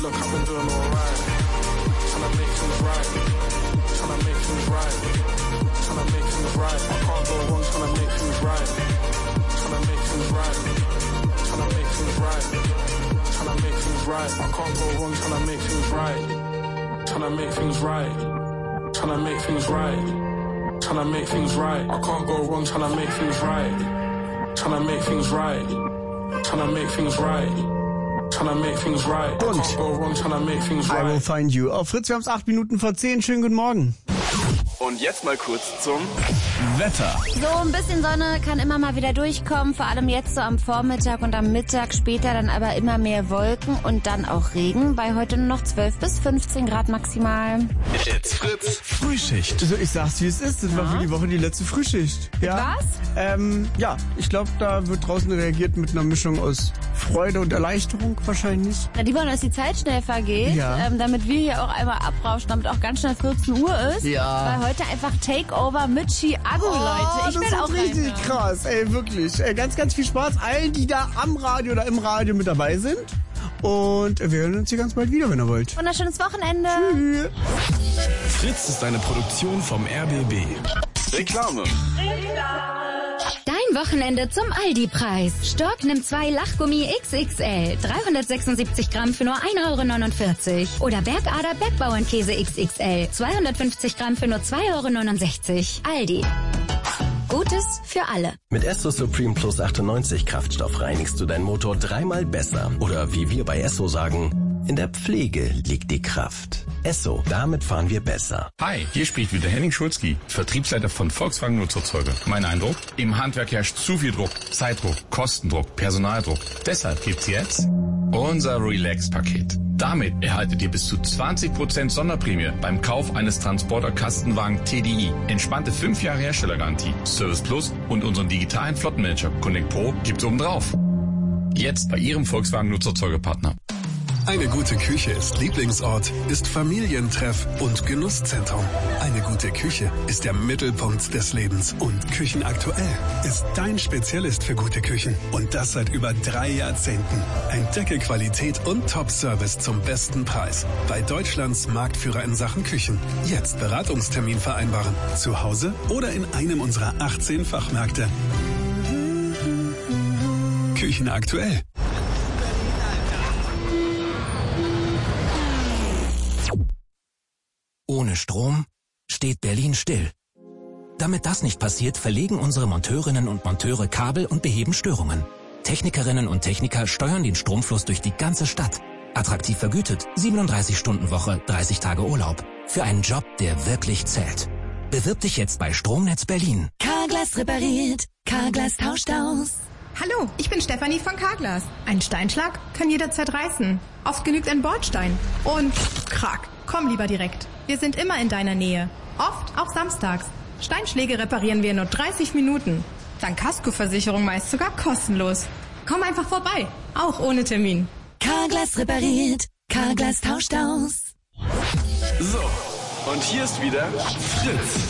look, I've been doing alright. Tryna make things right. Tryna make things right. Tryna make things right. I can't go wrong, tryna make things right. Tryna make things right. Tryna make things right. Tryna make things right. I can't go wrong, tryna make things right. Tryna make things right. Tryna make things right. Tryna make things right. I can't go wrong, tryna make things right. Tryna make things right. Tryna make things right. Tryna make things right. I can't go wrong, tryna make things right. I will find you. Auf Fritz, wir haben es 8 Minuten vor 10. Schönen guten Morgen. Und jetzt mal kurz zum Wetter. So, ein bisschen Sonne kann immer mal wieder durchkommen, vor allem jetzt so am Vormittag und am Mittag, später dann aber immer mehr Wolken und dann auch Regen, bei heute nur noch 12 bis 15 Grad maximal. Jetzt Fritz Frühschicht. Also ich sag's, wie es ist. Das war für die Woche die letzte Frühschicht. Ja. Was? Ja, ich glaube, da wird draußen reagiert mit einer Mischung aus Freude und Erleichterung wahrscheinlich. Na, die wollen, dass die Zeit schnell vergeht, Ja. Damit wir hier auch einmal abrauschen, damit auch ganz schnell 14 Uhr ist. Ja. Weil heute einfach Takeover mit Chiago, Leute. Ich das will wird auch richtig reinhören. krass, ey, wirklich. Ganz, ganz viel Spaß allen, die da am Radio oder im Radio mit dabei sind. Und wir hören uns hier ganz bald wieder, wenn ihr wollt. Wunderschönes Wochenende. Tschüss. Fritz ist eine Produktion vom RBB. Reklame. Dein Wochenende zum Aldi-Preis. Stork nimmt 2 Lachgummi XXL. 376 Gramm für nur 1,49 €. Oder Bergader Bergbauernkäse XXL. 250 Gramm für nur 2,69 €. Aldi. Gutes für alle. Mit Esso Supreme Plus 98 Kraftstoff reinigst du deinen Motor 3-mal besser. Oder wie wir bei Esso sagen, in der Pflege liegt die Kraft. Esso, damit fahren wir besser. Hi, hier spricht wieder Henning Schulzki, Vertriebsleiter von Volkswagen Nutzerzeuger. Mein Eindruck? Im Handwerk herrscht zu viel Druck, Zeitdruck, Kostendruck, Personaldruck. Deshalb gibt's jetzt unser Relax-Paket. Damit erhaltet ihr bis zu 20% Sonderprämie beim Kauf eines Transporter-Kastenwagen TDI. Entspannte 5 Jahre Herstellergarantie, Service Plus und unseren digitalen Flottenmanager Connect Pro gibt's obendrauf. Jetzt bei Ihrem Volkswagen Nutzerzeugerpartner. Eine gute Küche ist Lieblingsort, ist Familientreff und Genusszentrum. Eine gute Küche ist der Mittelpunkt des Lebens. Und Küchenaktuell ist dein Spezialist für gute Küchen. Und das seit über 3 Jahrzehnten. Entdecke Qualität und Top-Service zum besten Preis. Bei Deutschlands Marktführer in Sachen Küchen. Jetzt Beratungstermin vereinbaren. Zu Hause oder in einem unserer 18 Fachmärkte. Küchenaktuell. Ohne Strom steht Berlin still. Damit das nicht passiert, verlegen unsere Monteurinnen und Monteure Kabel und beheben Störungen. Technikerinnen und Techniker steuern den Stromfluss durch die ganze Stadt. Attraktiv vergütet, 37-Stunden-Woche, 30 Tage Urlaub. Für einen Job, der wirklich zählt. Bewirb dich jetzt bei Stromnetz Berlin. Carglass repariert, Carglass tauscht aus. Hallo, ich bin Stefanie von Carglass. Ein Steinschlag kann jederzeit reißen. Oft genügt ein Bordstein. Und krack, komm lieber direkt. Wir sind immer in deiner Nähe. Oft auch samstags. Steinschläge reparieren wir in nur 30 Minuten. Dank Kaskoversicherung meist sogar kostenlos. Komm einfach vorbei, auch ohne Termin. Carglass repariert, Carglass tauscht aus. So, und hier ist wieder Fritz.